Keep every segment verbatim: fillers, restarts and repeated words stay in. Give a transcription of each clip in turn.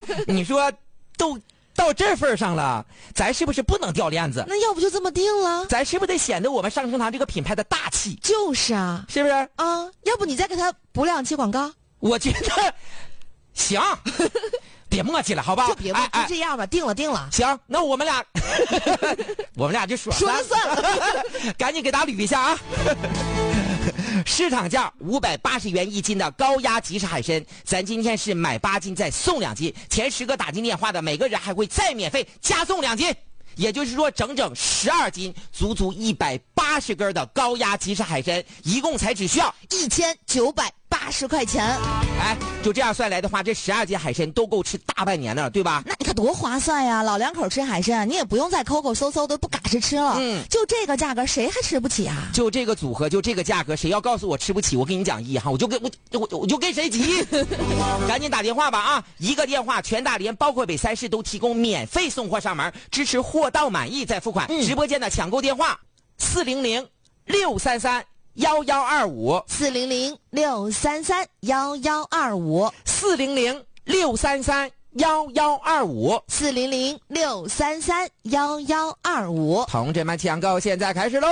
你说都到这份上了，咱是不是不能掉链子？ 那要不就这么定了？ 咱是不是得显得我们上升堂这个品牌的大气？ 就是啊， 是不是？ 啊，要不你再给他补两期广告？ 我觉得行。别磨叽了，好吧？ 就别磨，就这样吧，定了定了。 行，那我们俩，我们俩就说说了算了， 赶紧给大家捋一下啊！市场价五百八十元一斤的高压即食海参，咱今天是买八斤再送两斤，前十个打进电话的每个人还会再免费加送两斤。也就是说，整整十二斤，足足一百八十根的高压即食海参，一共才只需要一千九百八十块钱。 哎，就这样算来的话，这十二斤海参都够吃大半年了，对吧？ 那你可多划算呀！老两口吃海参，你也不用再抠抠搜搜的不嘎吱吃了。嗯，就这个价格，谁还吃不起啊？ 就这个组合，就这个价格，谁要告诉我吃不起，我跟你讲一哈，我就跟我我我就跟谁急。赶紧打电话吧啊！一个电话，全大连包括北三市都提供免费送货上门，支持货到满意再付款。嗯、直播间的抢购电话：四零零六三三幺幺二五， 四零零六三三幺幺二五， 四零零六三三幺幺二五， 四零零六三三幺幺二五。 同志们，抢购现在开始喽！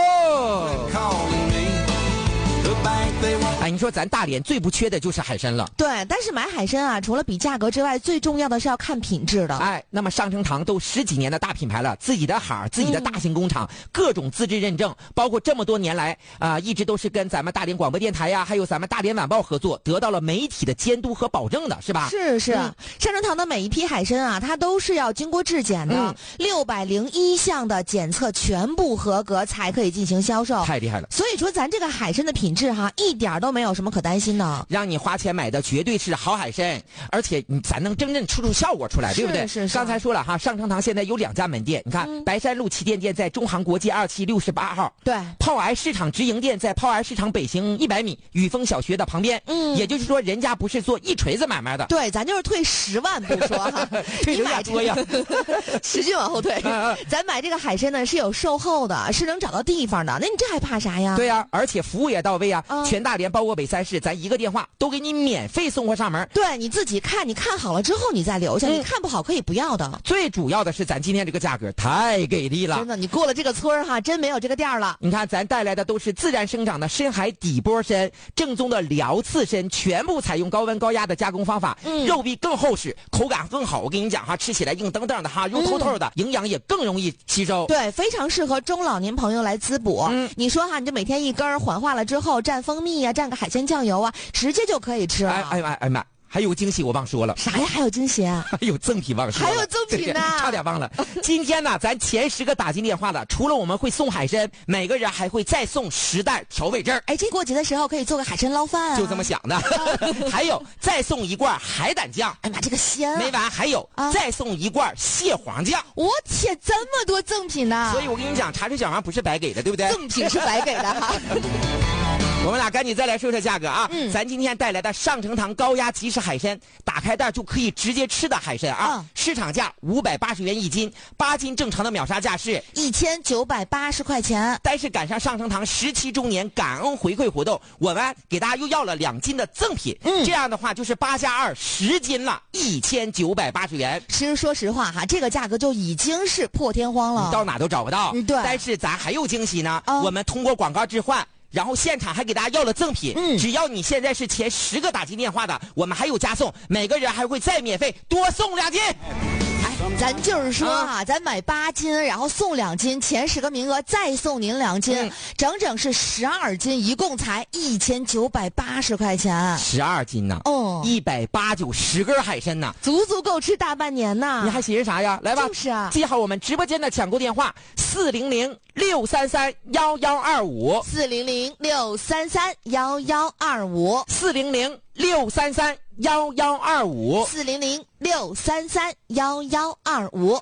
哎，你说咱大连最不缺的就是海参了。 对，但是买海参啊，除了比价格之外，最重要的是要看品质的。 哎，那么上升堂都十几年的大品牌了，自己的行，自己的大型工厂，嗯、各种资质认证，包括这么多年来啊、呃，一直都是跟咱们大连广播电台呀，还有咱们大连晚报合作，得到了媒体的监督和保证的，是吧？ 是是，嗯、上升堂的每一批海参啊，它都是要经过质检的，六百零一项的检测全部合格才可以进行销售。 太厉害了！ 所以说，咱这个海参的品质哈，一点都没有什么可担心的。 让你花钱买的绝对是好海参，而且你咱能真正吃出效果出来，对不对？ 是是是。 刚才说了哈，上升堂现在有两家门店，你看、嗯、白山路旗舰店在中航国际二期六十八号， 对， 炮癌市场直营店在炮癌市场北行一百米雨峰小学的旁边。嗯，也就是说，人家不是做一锤子买卖的， 对，咱就是退十万不说哈， 退有点多呀， 使劲往后退。咱买这个海参呢是有售后的，是能找到地方的，那你这还怕啥呀？ 对呀、啊，而且服务也到位啊，嗯、全大连包括北三市，咱一个电话都给你免费送货上门。 对，你自己看，你看好了之后你再留下，嗯、你看不好可以不要的。 最主要的是咱今天这个价格太给力了， 真的，你过了这个村儿哈，真没有这个店了。 你看咱带来的都是自然生长的深海底波参，正宗的辽刺参，全部采用高温高压的加工方法，嗯、肉壁更厚实，口感更好。我跟你讲哈，吃起来硬登登的哈，肉透透的，嗯、营养也更容易吸收。 对，非常适合中老年朋友来滋补。嗯，你说哈，你就每天一根缓化了之后蘸蜂蜜呀、啊，蘸个海鲜酱油啊，直接就可以吃了。 哎哎哎哎妈！还有惊喜我忘说了。 啥呀？还有惊喜啊？ 还有赠品忘说了。 还有赠品呢？ 差点忘了。今天呢，咱前十个打进电话的，除了我们会送海参，每个人还会再送十袋调味汁儿。 哎，这过节的时候可以做个海参捞饭啊。 就这么想的。还有再送一罐海胆酱。 哎妈，这个鲜啊！ 没完，还有、啊、再送一罐蟹黄酱。 我天，这么多赠品呢！ 所以我跟你讲，茶水小王不是白给的，对不对？ 赠品是白给的哈。 我们俩赶紧再来说说价格啊！嗯，咱今天带来的上乘堂高压即食海参，打开袋就可以直接吃的海参啊！嗯、市场价五百八十元一斤，八斤正常的秒杀价是一千九百八十块钱。 但是赶上上乘堂十七周年感恩回馈活动，我们给大家又要了两斤的赠品。嗯，这样的话就是八加二十斤了，一千九百八十元。 其实说实话哈，这个价格就已经是破天荒了， 你到哪都找不到。 嗯，对。 但是咱还有惊喜呢，嗯、我们通过广告置换。然后现场还给大家要了赠品，嗯，只要你现在是前十个打进电话的，我们还有加送，每个人还会再免费多送两斤。 哎，咱就是说啊，啊咱买八斤，然后送两斤，前十个名额再送您两斤，嗯、整整是十二斤，一共才一千九百八十块钱。 十二斤呢？哦，一百八九十根海参呢， 足足够吃大半年呢。 你还寻思啥呀？来吧， 就是啊， 记好我们直播间的抢购电话：四零零六三三幺幺二五， 四零零六三三幺幺二五， 四零零六三三幺幺二五， 四零零六三三幺幺二五。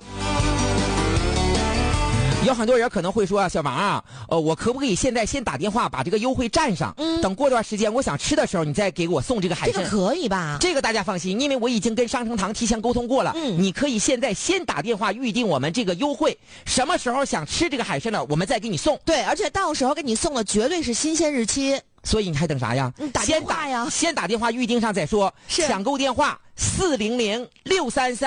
有很多人可能会说啊，小王啊，呃，我可不可以现在先打电话把这个优惠占上？嗯，等过段时间我想吃的时候，你再给我送这个海参。 这个可以吧？ 这个大家放心，因为我已经跟上乘堂提前沟通过了。嗯，你可以现在先打电话预定我们这个优惠，什么时候想吃这个海参呢？我们再给你送。 对，而且到时候给你送的绝对是新鲜日期。 所以你还等啥呀？ 嗯，打电话呀， 先打先打电话预定上再说。 是， 抢购电话四零零六三三。